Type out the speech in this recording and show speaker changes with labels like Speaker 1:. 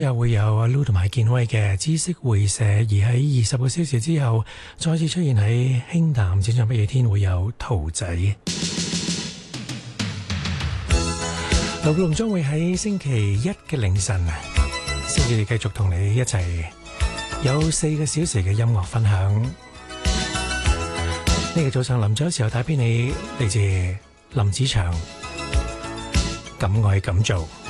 Speaker 1: 又會有阿 Lu 同埋建威嘅知識會社，而喺20個小時之後再次出現喺輕談展唱不夜天，會有兔仔。盧龍將會喺星期一嘅凌晨先至繼續同你一齊有4個小時嘅音樂分享。呢個早上臨走嘅時候帶俾你嚟自林子祥，敢愛敢做。